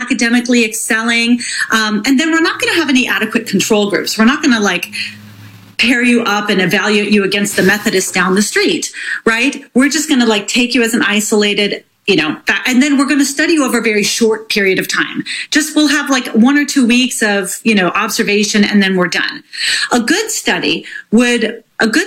academically excelling. And then we're not going to have any adequate control groups. We're not going to pair you up and evaluate you against the Methodists down the street, right? We're just going to take you as an isolated, and then we're going to study you over a very short period of time. We'll have 1 or 2 weeks of, observation, and then we're done. A good study would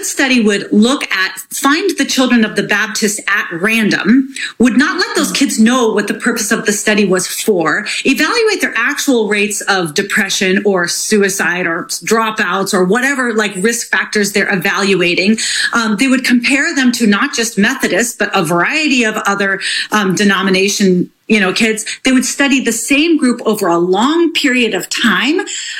find the children of the Baptists at random, would not let those kids know what the purpose of the study was for, evaluate their actual rates of depression or suicide or dropouts or whatever risk factors they're evaluating. They would compare them to not just Methodists, but a variety of other denomination kids. They would study the same group over a long period of time.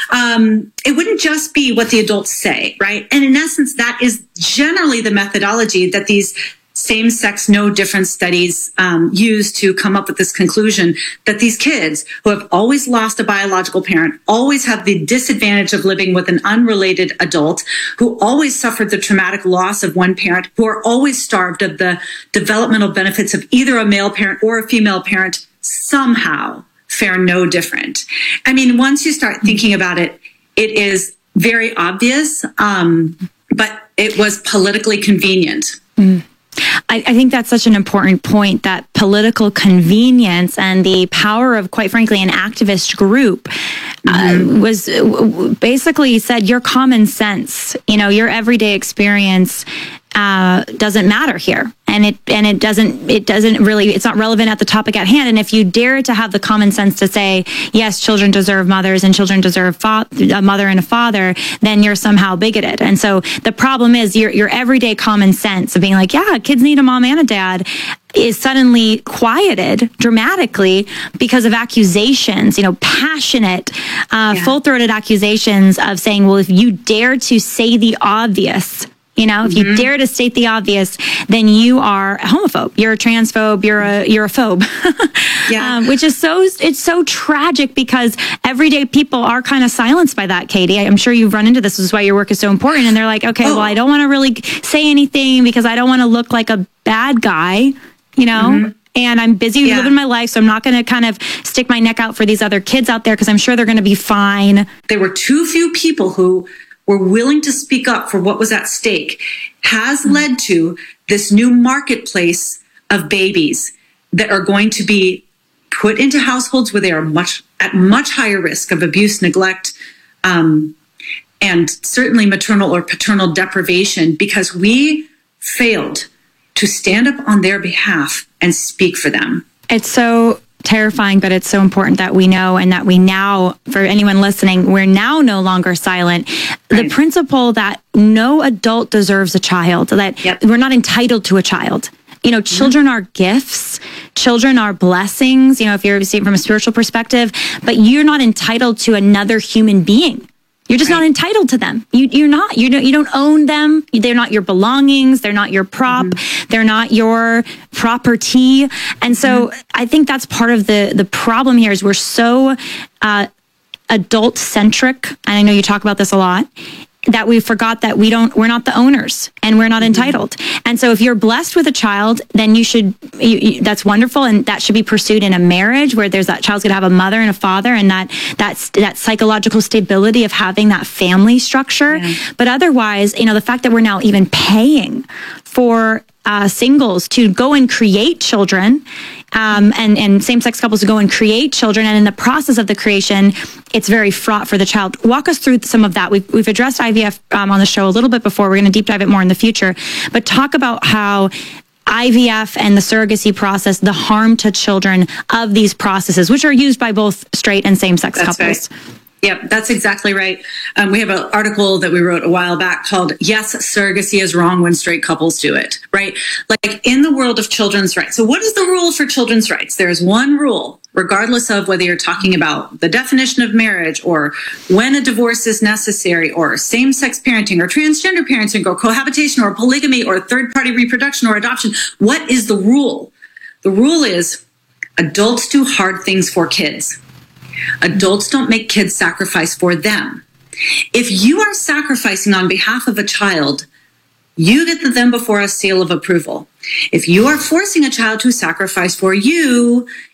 It wouldn't just be what the adults say, right? And in essence, that is generally the methodology that these same-sex, no difference studies use to come up with this conclusion that these kids who have always lost a biological parent, always have the disadvantage of living with an unrelated adult, who always suffered the traumatic loss of one parent, who are always starved of the developmental benefits of either a male parent or a female parent, somehow fare no different. I mean, once you start thinking about it, it is very obvious, but it was politically convenient. I think that's such an important point, that political convenience and the power of, quite frankly, an activist group was basically said, your common sense, your everyday experience doesn't matter here. And it doesn't really, it's not relevant at the topic at hand. And if you dare to have the common sense to say, yes, children deserve mothers and children deserve a mother and a father, then you're somehow bigoted. And so the problem is your everyday common sense of being yeah, kids need a mom and a dad is suddenly quieted dramatically because of accusations, passionate, full-throated accusations of saying, well, if you dare to say the obvious, if you dare to state the obvious, then you are a homophobe, you're a transphobe, you're a phobe. Which is it's so tragic, because everyday people are kind of silenced by that, Katie. I'm sure you've run into this. This is why your work is so important. And they're like, okay, well, I don't want to really say anything because I don't want to look like a bad guy, and I'm busy living my life, so I'm not going to kind of stick my neck out for these other kids out there because I'm sure they're going to be fine. There were too few people who were willing to speak up for what was at stake, has led to this new marketplace of babies that are going to be put into households where they are at much higher risk of abuse, neglect, and certainly maternal or paternal deprivation, because we failed to stand up on their behalf and speak for them. It's so terrifying, but it's so important that we know, and that we now, for anyone listening, we're now no longer silent. Right. The principle that no adult deserves a child, that we're not entitled to a child. Children are gifts. Children are blessings, if you're seeing from a spiritual perspective, but you're not entitled to another human being. You're just not entitled to them. You don't own them. They're not your belongings. They're not your prop. They're not your property. And so I think that's part of the problem here is we're so adult centric. And I know you talk about this a lot, that we forgot that we're not the owners and we're not entitled. And so if you're blessed with a child, then that's wonderful. And that should be pursued in a marriage where that child's going to have a mother and a father, and that psychological stability of having that family structure. Yeah. But otherwise, the fact that we're now even paying for singles to go and create children, and same-sex couples to go and create children, and in the process of the creation, it's very fraught for the child. Walk us through some of that. We've addressed IVF on the show a little bit before. We're going to deep dive it more in the future, but talk about how IVF and the surrogacy process, the harm to children of these processes, which are used by both straight and same-sex couples. Right. Yep, that's exactly right. We have an article that we wrote a while back called "Yes, Surrogacy is Wrong When Straight Couples Do It," right? In the world of children's rights. So what is the rule for children's rights? There's one rule, regardless of whether you're talking about the definition of marriage or when a divorce is necessary or same-sex parenting or transgender parenting or cohabitation or polygamy or third-party reproduction or adoption. What is the rule? The rule is adults do hard things for kids. Adults don't make kids sacrifice for them. If you are sacrificing on behalf of a child, you get the them before us seal of approval. If you are forcing a child to sacrifice for you,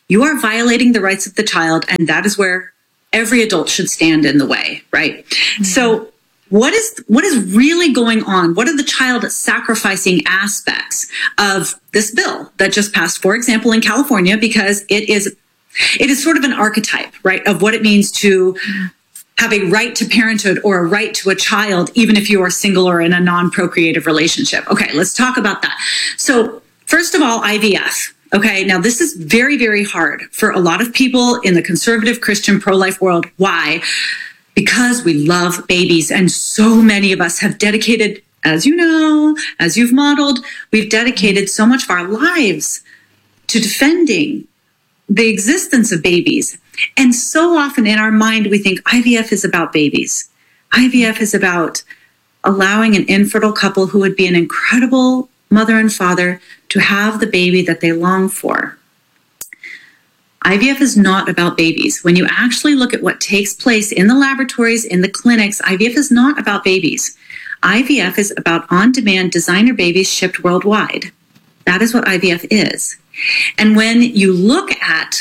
you are violating the rights of the child, and that is where every adult should stand in the way, right? Mm-hmm. So what is really going on? What are the child sacrificing aspects of this bill that just passed, for example, in California, because it is sort of an archetype, right, of what it means to have a right to parenthood or a right to a child, even if you are single or in a non-procreative relationship. Okay, let's talk about that. So first of all, IVF. Okay, now this is very, very hard for a lot of people in the conservative Christian pro-life world. Why? Because we love babies, and so many of us have dedicated, as you know, as you've modeled, we've dedicated so much of our lives to defending the existence of babies. And so often in our mind, we think IVF is about babies. IVF is about allowing an infertile couple who would be an incredible mother and father to have the baby that they long for. IVF is not about babies. When you actually look at what takes place in the laboratories, in the clinics, IVF is not about babies. IVF is about on-demand designer babies shipped worldwide. That is what IVF is. And when you look at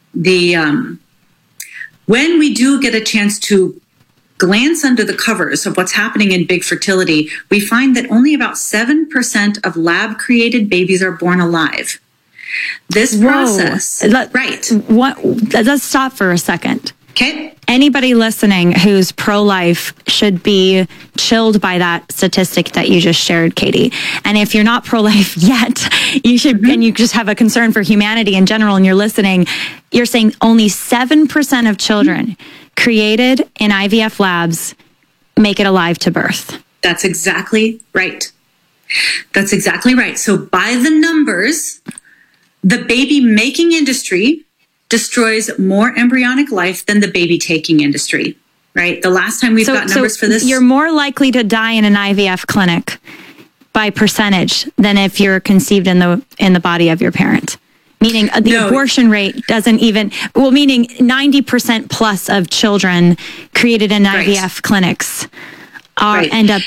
when we do get a chance to glance under the covers of what's happening in big fertility, we find that only about 7% of lab-created babies are born alive. This process, right? Let's stop for a second. Okay. Anybody listening who's pro-life should be chilled by that statistic that you just shared, Katie. And if you're not pro-life yet, you should, and you just have a concern for humanity in general, and you're listening, you're saying only 7% of children created in IVF labs make it alive to birth. That's exactly right. That's exactly right. So by the numbers, the baby making industry destroys more embryonic life than the baby taking industry, right? The last time we've got numbers for this. You're more likely to die in an IVF clinic by percentage than if you're conceived in the body of your parent. Meaning the abortion rate doesn't even, meaning 90% plus of children created in IVF clinics are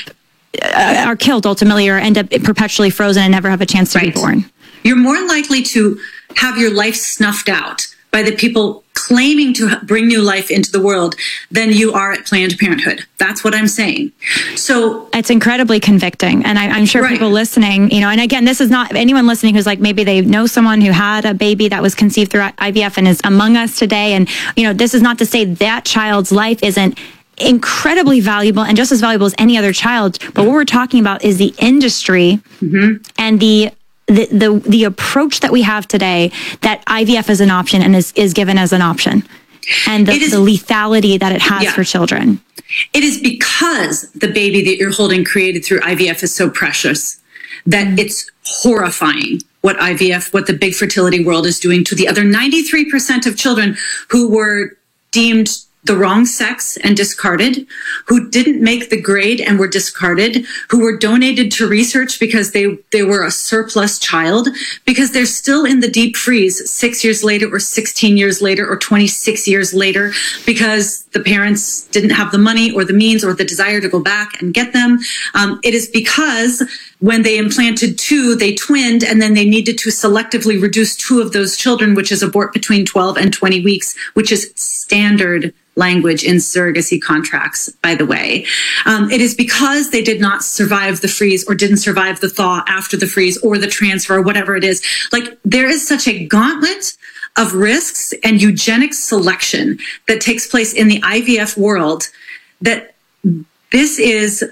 killed ultimately, or end up perpetually frozen and never have a chance to be born. You're more likely to have your life snuffed out by the people claiming to bring new life into the world than you are at Planned Parenthood. That's what I'm saying. So it's incredibly convicting. And I'm sure people listening, and again, this is not anyone listening who's like, maybe they know someone who had a baby that was conceived through IVF and is among us today. And, this is not to say that child's life isn't incredibly valuable and just as valuable as any other child. But what we're talking about is the industry and the approach that we have today, that IVF is an option and is given as an option, and the lethality that it has for children. It is because the baby that you're holding created through IVF is so precious that it's horrifying what the big fertility world is doing to the other 93% of children who were deemed the wrong sex and discarded, who didn't make the grade and were discarded, who were donated to research because they were a surplus child, because they're still in the deep freeze 6 years later or 16 years later or 26 years later, because the parents didn't have the money or the means or the desire to go back and get them. It is because when they implanted two, they twinned, and then they needed to selectively reduce two of those children, which is abort between 12 and 20 weeks, which is standard language in surrogacy contracts, by the way. It is because they did not survive the freeze or didn't survive the thaw after the freeze or the transfer or whatever it is. Like, there is such a gauntlet of risks and eugenic selection that takes place in the IVF world that this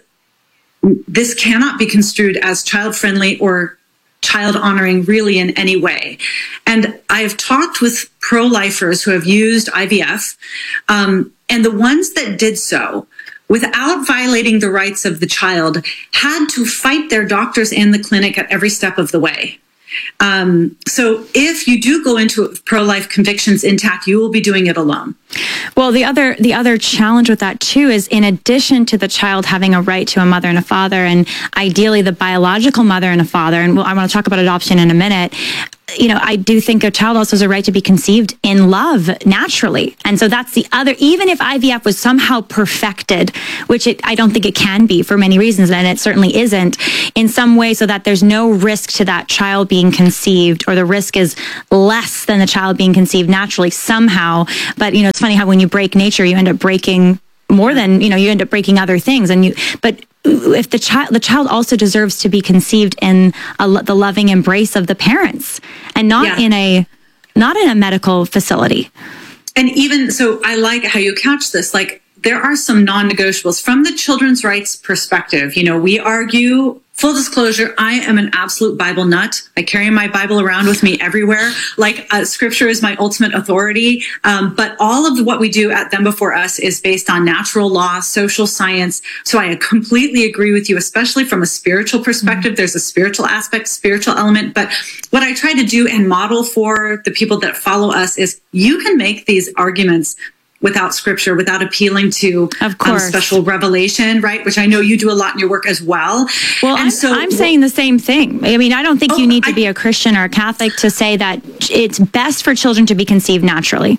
cannot be construed as child-friendly or child-honoring really in any way. And I've talked with pro-lifers who have used IVF, and the ones that did so without violating the rights of the child had to fight their doctors and the clinic at every step of the way. So if you do go into pro-life convictions intact, you will be doing it alone. Well, the other challenge with that too is, in addition to the child having a right to a mother and a father, and ideally the biological mother and a father, and I want to talk about adoption in a minute, I do think a child also has a right to be conceived in love naturally. And so that's the other, even if IVF was somehow perfected, which I don't think it can be for many reasons, and it certainly isn't, in some way, so that there's no risk to that child being conceived, or the risk is less than the child being conceived naturally somehow. But, it's funny how when you break nature, you end up breaking more than, you end up breaking other things. But if the child also deserves to be conceived in the loving embrace of the parents, and not in a medical facility. And even so, I like how you couch this. Like, there are some non-negotiables from the children's rights perspective. We argue, full disclosure, I am an absolute Bible nut. I carry my Bible around with me everywhere. Like, scripture is my ultimate authority. But all of what we do at Them Before Us is based on natural law, social science. So I completely agree with you, especially from a spiritual perspective. There's a spiritual aspect, spiritual element. But what I try to do and model for the people that follow us is you can make these arguments without scripture, without appealing to special revelation, right? Which I know you do a lot in your work as well. Well, I'm saying the same thing. I mean, I don't think you need to be a Christian or a Catholic to say that it's best for children to be conceived naturally.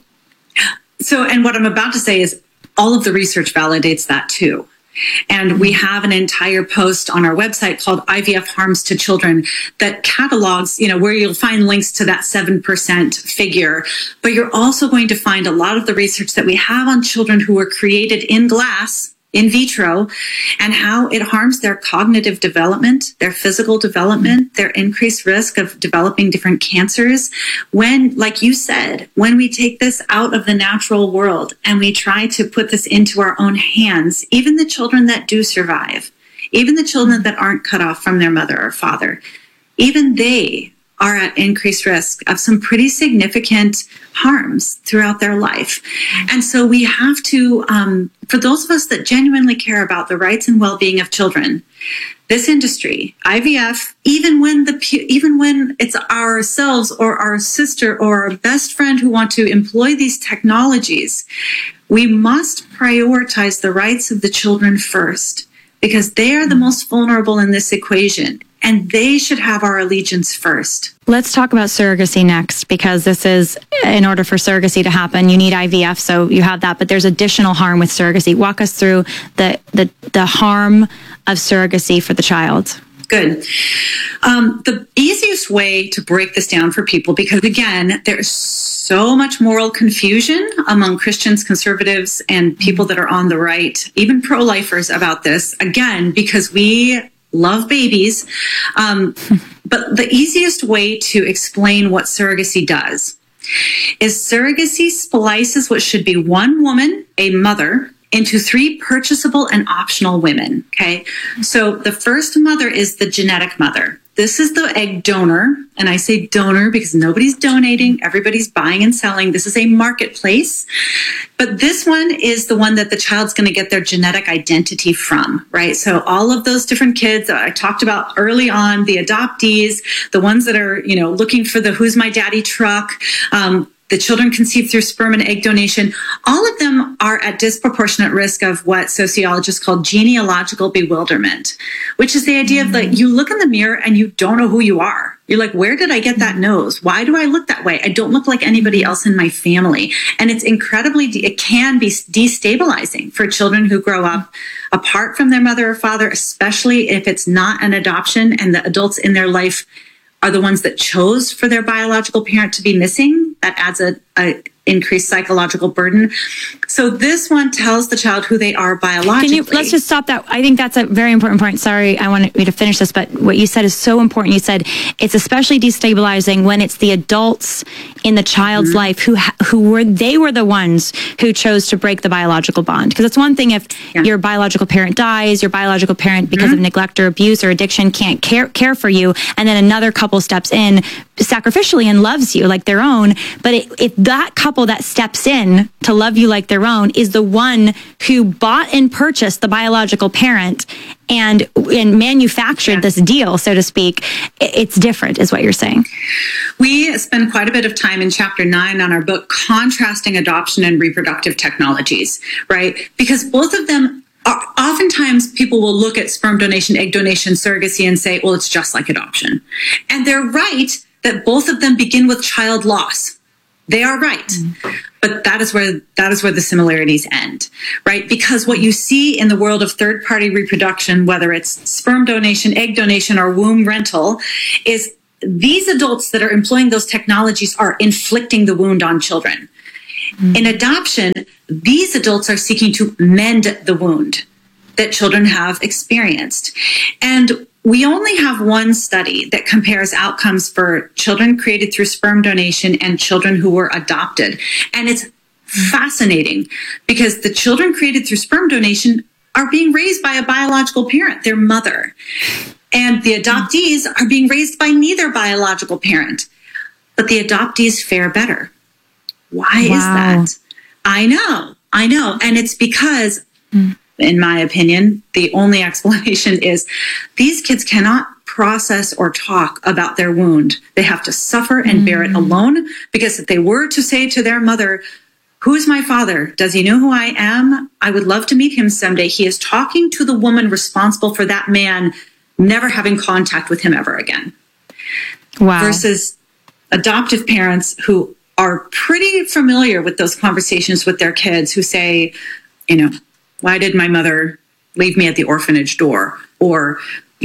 So, and what I'm about to say is all of the research validates that too. And we have an entire post on our website called IVF Harms to Children that catalogs, where you'll find links to that 7% figure. But you're also going to find a lot of the research that we have on children who were created in glass, in vitro, and how it harms their cognitive development, their physical development, their increased risk of developing different cancers. When, like you said, when we take this out of the natural world and we try to put this into our own hands, even the children that do survive, even the children that aren't cut off from their mother or father, even they are at increased risk of some pretty significant harms throughout their life. And so we have to, for those of us that genuinely care about the rights and well-being of children, this industry, IVF, even when it's ourselves or our sister or our best friend who want to employ these technologies, we must prioritize the rights of the children first, because they are the most vulnerable in this equation. And they should have our allegiance first. Let's talk about surrogacy next, because this is, in order for surrogacy to happen, you need IVF, so you have that, but there's additional harm with surrogacy. Walk us through the harm of surrogacy for the child. Good. The easiest way to break this down for people, because again, there's so much moral confusion among Christians, conservatives, and people that are on the right, even pro-lifers about this, again, because we love babies. But the easiest way to explain what surrogacy does is surrogacy splices what should be one woman, a mother, into 3 purchasable and optional women. Okay. So the first mother is the genetic mother. This is the egg donor. And I say donor because nobody's donating. Everybody's buying and selling. This is a marketplace. But this one is the one that the child's going to get their genetic identity from, right? So all of those different kids that I talked about early on, the adoptees, the ones that are, looking for the who's my daddy truck, the children conceived through sperm and egg donation, all of them are at disproportionate risk of what sociologists call genealogical bewilderment, which is the idea of like, you look in the mirror and you don't know who you are. You're like, where did I get that nose? Why do I look that way? I don't look like anybody else in my family. And it's it can be destabilizing for children who grow up apart from their mother or father, especially if it's not an adoption and the adults in their life are the ones that chose for their biological parent to be missing. That adds a increased psychological burden. So this one tells the child who they are biologically. Let's just stop that. I think that's a very important point. Sorry, I wanted you to finish this, but what you said is so important. You said it's especially destabilizing when it's the adults in the child's life who were the ones who chose to break the biological bond. Because it's one thing if your biological parent dies, your biological parent, because of neglect or abuse or addiction, can't care for you, and then another couple steps in sacrificially and loves you like their own. But if that couple that steps in to love you like their own is the one who bought and purchased the biological parent and manufactured this deal, so to speak, it's different, is what you're saying. We spend quite a bit of time in chapter 9 on our book contrasting adoption and reproductive technologies, right? Because both of them oftentimes people will look at sperm donation, egg donation, surrogacy and say, well, it's just like adoption. And they're right. that both of them begin with child loss. They are right. But that is where the similarities end, right? Because what you see in the world of third-party reproduction, whether it's sperm donation, egg donation, or womb rental, is these adults that are employing those technologies are inflicting the wound on children. In adoption, these adults are seeking to mend the wound that children have experienced. And we only have one study that compares outcomes for children created through sperm donation and children who were adopted. And it's fascinating because the children created through sperm donation are being raised by a biological parent, their mother. And the adoptees are being raised by neither biological parent. But the adoptees fare better. Why is that? I know. And it's because, in my opinion, the only explanation is these kids cannot process or talk about their wound. They have to suffer and bear it alone, because if they were to say to their mother, "Who's my father? Does he know who I am? I would love to meet him someday," he is talking to the woman responsible for that man never having contact with him ever again. Wow. Versus adoptive parents who are pretty familiar with those conversations with their kids, who say, "Why did my mother leave me at the orphanage door?" Or,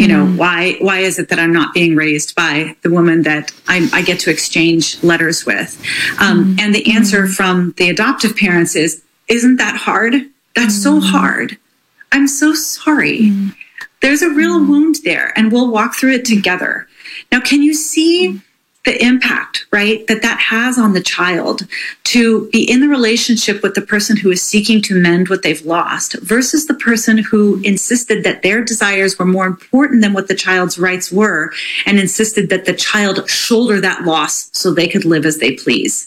why is it that I'm not being raised by the woman that I get to exchange letters with? And the answer from the adoptive parents is, "Isn't that hard? That's so hard. I'm so sorry. There's a real wound there, and we'll walk through it together." Now, can you see the impact, right, that has on the child to be in the relationship with the person who is seeking to mend what they've lost versus the person who insisted that their desires were more important than what the child's rights were, and insisted that the child shoulder that loss so they could live as they please.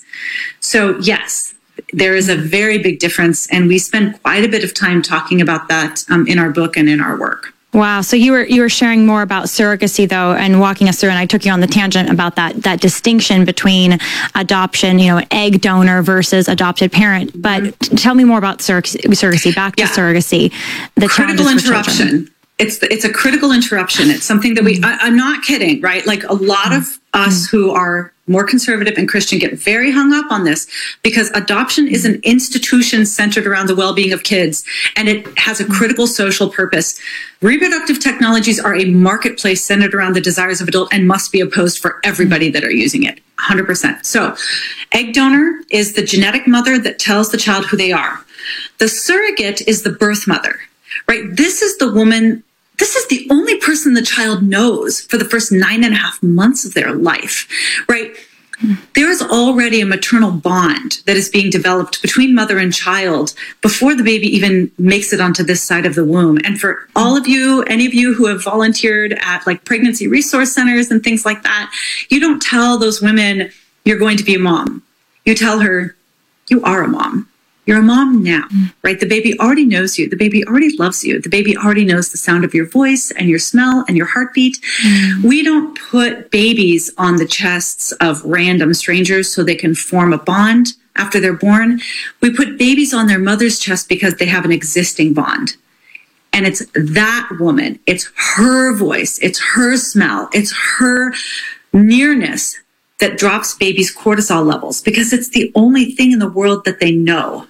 So yes, there is a very big difference, and we spend quite a bit of time talking about that in our book and in our work. Wow. So you were sharing more about surrogacy, though, and walking us through, and I took you on the tangent about that distinction between adoption, egg donor versus adopted parent. But tell me more about surrogacy. Back to surrogacy. The critical interruption. It's a critical interruption. It's something that I'm not kidding, right? Like a lot of us who are more conservative and Christian get very hung up on this, because adoption is an institution centered around the well-being of kids, and it has a critical social purpose. Reproductive technologies are a marketplace centered around the desires of adults and must be opposed for everybody that are using it, 100%. So egg donor is the genetic mother that tells the child who they are. The surrogate is the birth mother, right? This is the woman. This is the only person the child knows for the first 9.5 months of their life, right? There is already a maternal bond that is being developed between mother and child before the baby even makes it onto this side of the womb. And for all of you, any of you who have volunteered at like pregnancy resource centers and things like that, you don't tell those women you're going to be a mom. You tell her you are a mom. You're a mom now, right? The baby already knows you. The baby already loves you. The baby already knows the sound of your voice and your smell and your heartbeat. We don't put babies on the chests of random strangers so they can form a bond after they're born. We put babies on their mother's chest because they have an existing bond. And it's that woman, it's her voice, it's her smell, it's her nearness that drops babies' cortisol levels, because it's the only thing in the world that they know.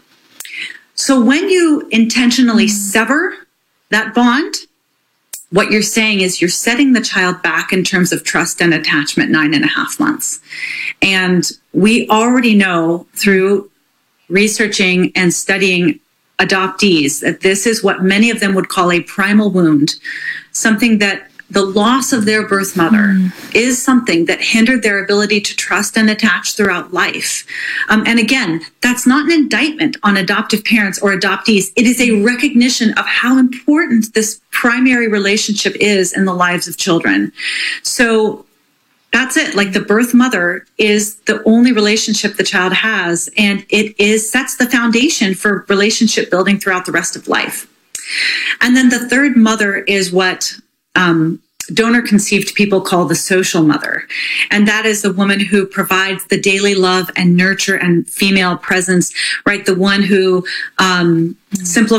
So when you intentionally sever that bond, what you're saying is you're setting the child back in terms of trust and attachment 9.5 months. And we already know through researching and studying adoptees that this is what many of them would call a primal wound, something that the loss of their birth mother is something that hindered their ability to trust and attach throughout life. And again, that's not an indictment on adoptive parents or adoptees. It is a recognition of how important this primary relationship is in the lives of children. So that's it. Like the birth mother is the only relationship the child has, and sets the foundation for relationship building throughout the rest of life. And then the third mother is what donor-conceived people call the social mother. And that is the woman who provides the daily love and nurture and female presence, right? The one who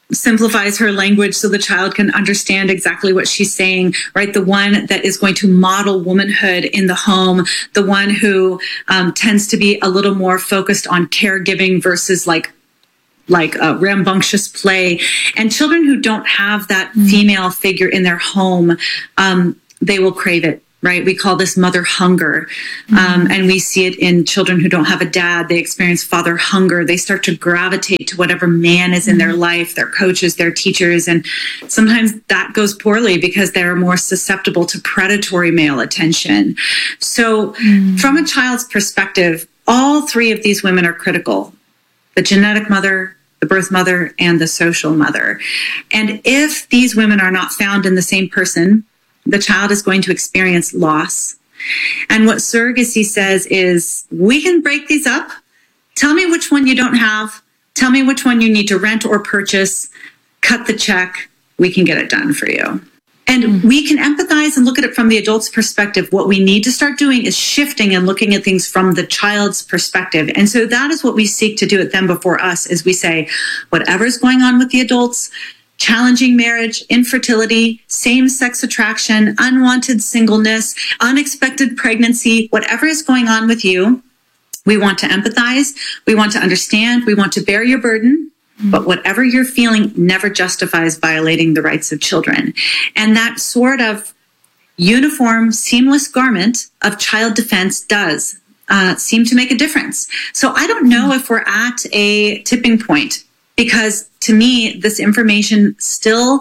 simplifies her language so the child can understand exactly what she's saying, right? The one that is going to model womanhood in the home, the one who tends to be a little more focused on caregiving versus like rambunctious play. And children who don't have that female figure in their home, they will crave it. Right. We call this mother hunger. And we see it in children who don't have a dad. They experience father hunger. They start to gravitate to whatever man is in their life, their coaches, their teachers. And sometimes that goes poorly because they're more susceptible to predatory male attention. So from a child's perspective, all three of these women are critical: the genetic mother, the birth mother, and the social mother. And if these women are not found in the same person, the child is going to experience loss. And what surrogacy says is, we can break these up. Tell me which one you don't have. Tell me which one you need to rent or purchase. Cut the check. We can get it done for you. And we can empathize and look at it from the adult's perspective. What we need to start doing is shifting and looking at things from the child's perspective. And so that is what we seek to do at Them Before Us, is we say, whatever's going on with the adults, challenging marriage, infertility, same-sex attraction, unwanted singleness, unexpected pregnancy, whatever is going on with you, we want to empathize, we want to understand, we want to bear your burden, but whatever you're feeling never justifies violating the rights of children. And that sort of uniform, seamless garment of child defense does seem to make a difference. So I don't know if we're at a tipping point, because to me, this information still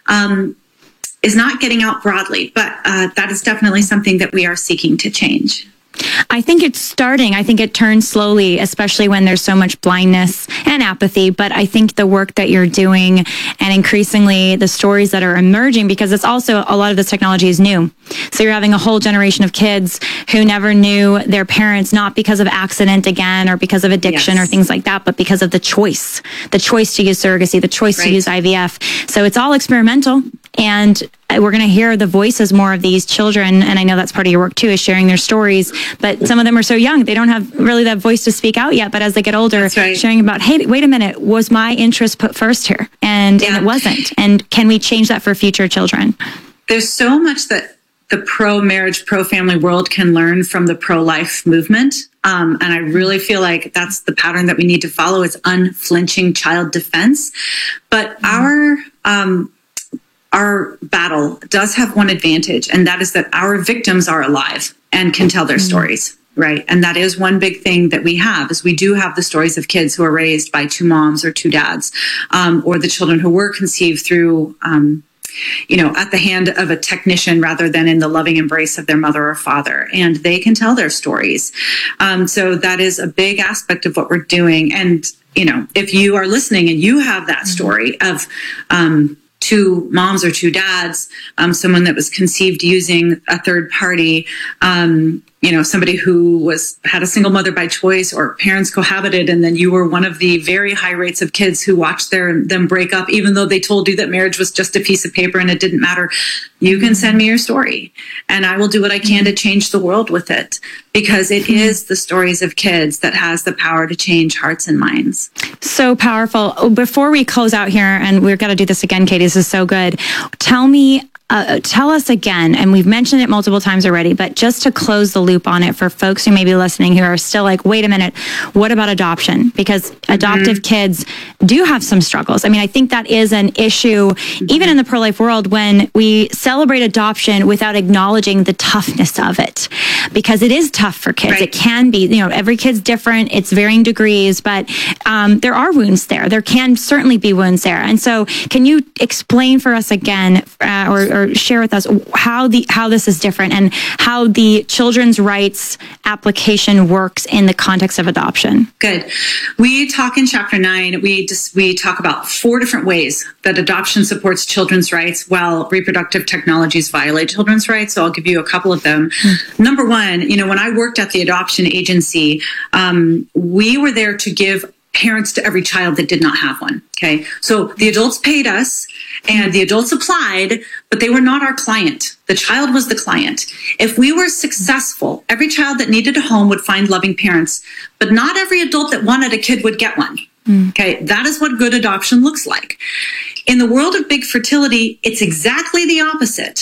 is not getting out broadly, but that is definitely something that we are seeking to change. I think it's starting. I think it turns slowly, especially when there's so much blindness and apathy. But I think the work that you're doing, and increasingly the stories that are emerging, because it's also, a lot of this technology is new. So you're having a whole generation of kids who never knew their parents, not because of accident again, or because of addiction or things like that, but because of the choice to use surrogacy, the choice to use IVF. So it's all experimental. And we're going to hear the voices more of these children. And I know that's part of your work too, is sharing their stories. But some of them are so young, they don't have really that voice to speak out yet. But as they get older, sharing about, hey, wait a minute, was my interest put first here? And it wasn't. And can we change that for future children? There's so much that the pro-marriage, pro-family world can learn from the pro-life movement. And I really feel like that's the pattern that we need to follow, is unflinching child defense. But our battle does have one advantage, and that is that our victims are alive and can tell their stories, right? And that is one big thing that we have, is we do have the stories of kids who are raised by two moms or two dads, or the children who were conceived through, at the hand of a technician rather than in the loving embrace of their mother or father. And they can tell their stories. So that is a big aspect of what we're doing. And, if you are listening and you have that story of, two moms or two dads, someone that was conceived using a third party, somebody who had a single mother by choice, or parents cohabited, and then you were one of the very high rates of kids who watched them break up, even though they told you that marriage was just a piece of paper and it didn't matter. You can send me your story, and I will do what I can to change the world with it, because it is the stories of kids that has the power to change hearts and minds. So powerful. Before we close out here, and we're going to do this again, Katie, this is so good. Tell us again, and we've mentioned it multiple times already, but just to close the loop on it for folks who may be listening who are still like, wait a minute, what about adoption? Because adoptive kids do have some struggles. I mean, I think that is an issue, even in the pro-life world, when we celebrate adoption without acknowledging the toughness of it, because it is tough for kids. Right. It can be, every kid's different. It's varying degrees, but there are wounds there. There can certainly be wounds there. And so can you explain for us again, or share with us how this is different and how the children's rights application works in the context of adoption? Good. We talk in Chapter 9, we talk about 4 different ways that adoption supports children's rights while reproductive technologies violate children's rights. So I'll give you a couple of them. Number one, when I worked at the adoption agency, we were there to give parents to every child that did not have one. Okay. So the adults paid us and the adults applied, but they were not our client. The child was the client. If we were successful, every child that needed a home would find loving parents, but not every adult that wanted a kid would get one. Okay, that is what good adoption looks like. In the world of big fertility, it's exactly the opposite.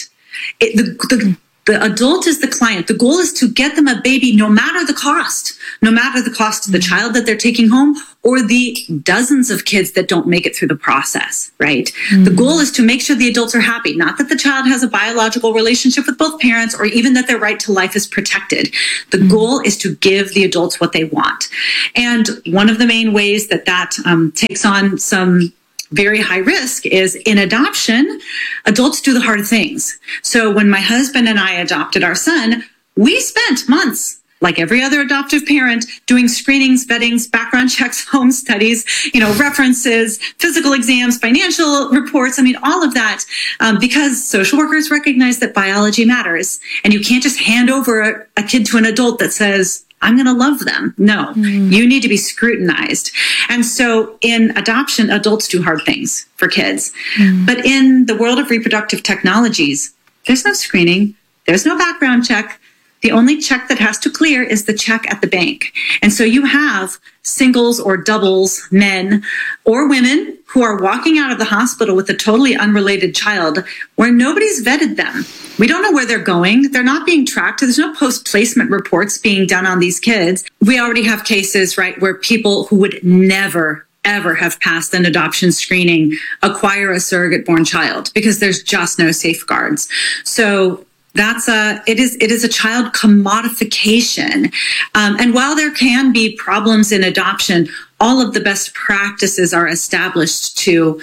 The adult is the client. The goal is to get them a baby no matter the cost to the child that they're taking home or the dozens of kids that don't make it through the process, right? The goal is to make sure the adults are happy, not that the child has a biological relationship with both parents or even that their right to life is protected. The goal is to give the adults what they want. And one of the main ways that takes on some very high risk is in adoption, adults do the hard things. So when my husband and I adopted our son, we spent months, like every other adoptive parent, doing screenings, vettings, background checks, home studies, references, physical exams, financial reports. I mean, all of that, because social workers recognize that biology matters. And you can't just hand over a kid to an adult that says, I'm going to love them. No, you need to be scrutinized. And so in adoption, adults do hard things for kids. But in the world of reproductive technologies, there's no screening. There's no background check. The only check that has to clear is the check at the bank. And so you have singles or doubles, men or women who are walking out of the hospital with a totally unrelated child where nobody's vetted them. We don't know where they're going. They're not being tracked. There's no post-placement reports being done on these kids. We already have cases, right, where people who would never ever have passed an adoption screening acquire a surrogate-born child because there's just no safeguards. So it is a child commodification. And while there can be problems in adoption, all of the best practices are established to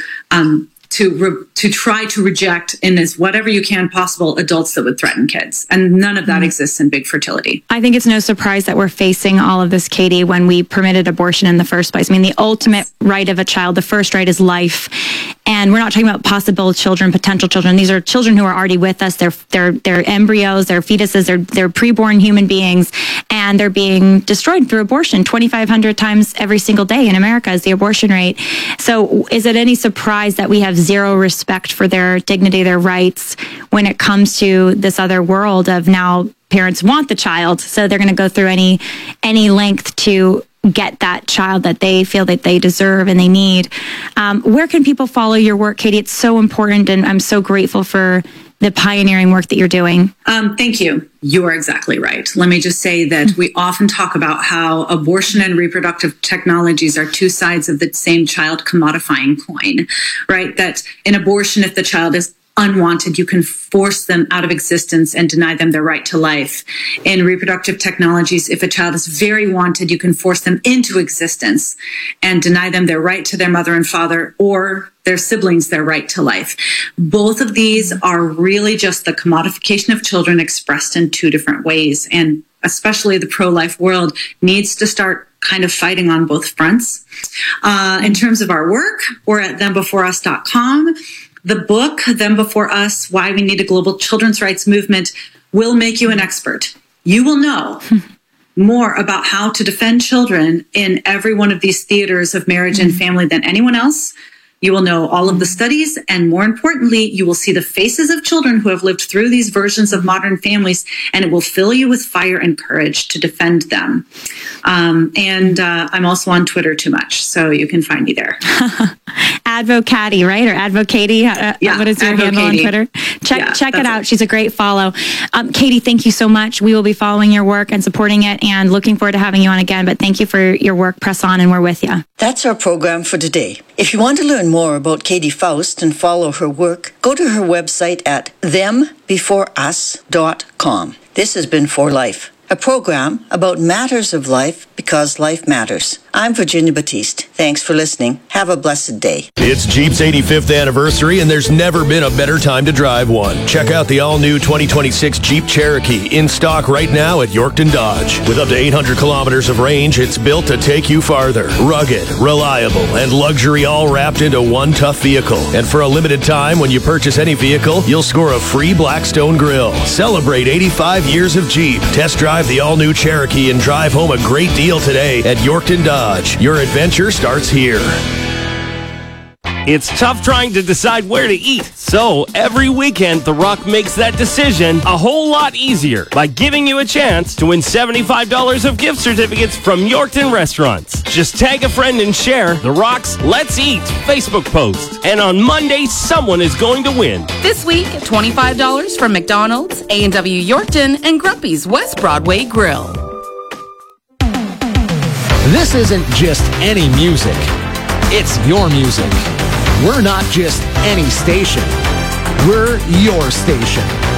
try to reject in as whatever you can possible adults that would threaten kids. And none of that exists in big fertility. I think it's no surprise that we're facing all of this, Katie, when we permitted abortion in the first place. I mean, the ultimate right of a child, the first right is life. And we're not talking about possible children, potential children. These are children who are already with us. They're embryos, they're fetuses, they're preborn human beings, and they're being destroyed through abortion. 2,500 times every single day in America is the abortion rate. So is it any surprise that we have zero respect for their dignity, their rights, when it comes to this other world of now parents want the child, so they're going to go through any length to get that child that they feel that they deserve and they need. Where can people follow your work, Katie? It's so important, and I'm so grateful for the pioneering work that you're doing. Thank you. You are exactly right. Let me just say that we often talk about how abortion and reproductive technologies are two sides of the same child commodifying coin, right? That in abortion, if the child is unwanted, you can force them out of existence and deny them their right to life. In reproductive technologies, if a child is very wanted, you can force them into existence and deny them their right to their mother and father or their siblings their right to life. Both of these are really just the commodification of children expressed in two different ways. And especially the pro-life world needs to start kind of fighting on both fronts. In terms of our work, we're at thembeforeus.com. The book, Them Before Us, Why We Need a Global Children's Rights Movement, will make you an expert. You will know more about how to defend children in every one of these theaters of marriage and family than anyone else. You will know all of the studies, and more importantly, you will see the faces of children who have lived through these versions of modern families, and it will fill you with fire and courage to defend them. I'm also on Twitter too much, so you can find me there. Advocati, right? Or Advocati? Yeah, what is your handle on Twitter? Check it out. She's a great follow. Katie, thank you so much. We will be following your work and supporting it and looking forward to having you on again. But thank you for your work. Press on, and we're with you. That's our program for today. If you want to learn more about Katie Faust and follow her work, go to her website at thembeforeus.com. This has been For Life, a program about matters of life because life matters. I'm Virginia Batiste. Thanks for listening. Have a blessed day. It's Jeep's 85th anniversary, and there's never been a better time to drive one. Check out the all-new 2026 Jeep Cherokee, in stock right now at Yorkton Dodge. With up to 800 kilometers of range, it's built to take you farther. Rugged, reliable, and luxury all wrapped into one tough vehicle. And for a limited time, when you purchase any vehicle, you'll score a free Blackstone grill. Celebrate 85 years of Jeep. Test drive the all-new Cherokee and drive home a great deal today at Yorkton Dodge. Your adventure starts here. It's tough trying to decide where to eat. So every weekend, The Rock makes that decision a whole lot easier by giving you a chance to win $75 of gift certificates from Yorkton Restaurants. Just tag a friend and share The Rock's Let's Eat Facebook post. And on Monday, someone is going to win. This week, $25 from McDonald's, A&W Yorkton, and Grumpy's West Broadway Grill. This isn't just any music. It's your music. We're not just any station. We're your station.